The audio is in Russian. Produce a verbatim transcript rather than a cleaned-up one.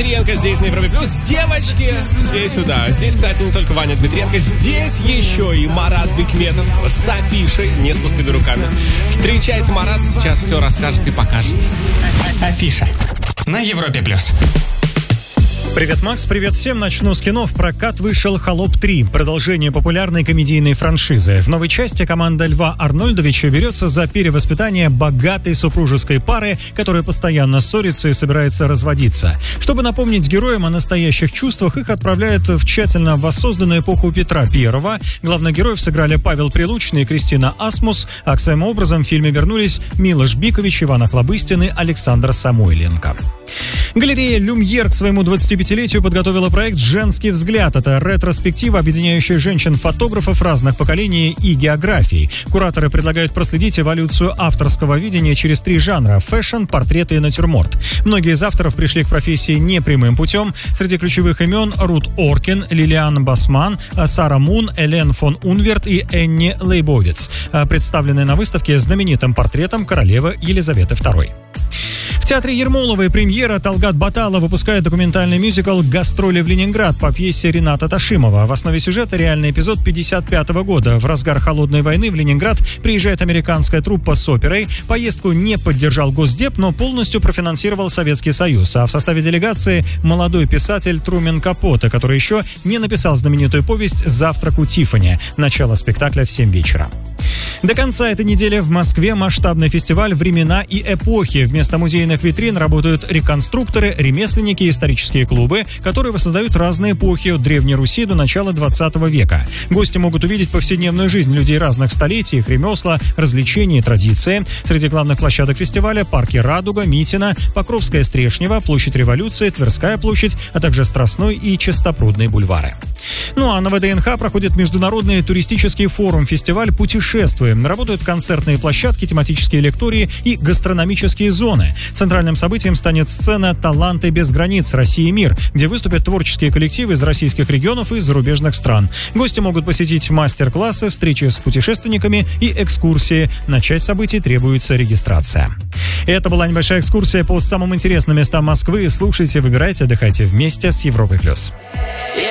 Дмитренко здесь на Европе Плюс. Девочки, все сюда. Здесь, кстати, не только Ваня Дмитренко. Здесь еще и Марат Бекметов с афишей, не с пустыми руками. Встречайте, Марат сейчас все расскажет и покажет. Афиша на Европе Плюс. Привет, Макс, привет всем. Начну с кино. В прокат вышел «Холоп три», продолжение популярной комедийной франшизы. В новой части команда Льва Арнольдовича берется за перевоспитание богатой супружеской пары, которая постоянно ссорится и собирается разводиться. Чтобы напомнить героям о настоящих чувствах, их отправляют в тщательно воссозданную эпоху Петра Первого. Главных героев сыграли Павел Прилучный и Кристина Асмус, а к своим образом в фильме вернулись Милош Бикович, Иван Охлобыстин и Александр Самойленко. Галерея «Люмьер» к своему двадцатипятилетию подготовила проект «Женский взгляд». Это ретроспектива, объединяющая женщин-фотографов разных поколений и географий. Кураторы предлагают проследить эволюцию авторского видения через три жанра – фэшн, портреты и натюрморт. Многие из авторов пришли к профессии непрямым путем. Среди ключевых имен – Рут Оркин, Лилиан Басман, Сара Мун, Элен фон Унверт и Энни Лейбовиц, представленные на выставке знаменитым портретом королевы Елизаветы Второй. В театре Ермоловой премьера. Талгат Баталов выпускает документальный мюзикл «Гастроли в Ленинград» по пьесе Рената Ташимова. В основе сюжета реальный эпизод пятьдесят пятого года. В разгар холодной войны в Ленинград приезжает американская труппа с оперой. Поездку не поддержал Госдеп, но полностью профинансировал Советский Союз. А в составе делегации молодой писатель Трумен Капоте, который еще не написал знаменитую повесть «Завтрак у Тиффани». Начало спектакля в семь вечера. До конца этой недели в Москве масштабный фестиваль «Времена и эпохи». Вместо музейных витрин работают реконструкторы, ремесленники и исторические клубы, которые воссоздают разные эпохи от Древней Руси до начала двадцатого века. Гости могут увидеть повседневную жизнь людей разных столетий, их ремесла, развлечения и традиции. Среди главных площадок фестиваля парки Радуга, Митина, Покровская Стрешнева, Площадь Революции, Тверская площадь, а также Страстной и Чистопрудные бульвары. Ну а на ВДНХ проходит международный туристический форум-фестиваль «Путешествуем». Работают концертные площадки, тематические лектории и гастрономические зоны. Центральным событием станет сцена «Таланты без границ. Россия и мир», где выступят творческие коллективы из российских регионов и зарубежных стран. Гости могут посетить мастер-классы, встречи с путешественниками и экскурсии. На часть событий требуется регистрация. Это была небольшая экскурсия по самым интересным местам Москвы. Слушайте, выбирайте, отдыхайте вместе с Европой+.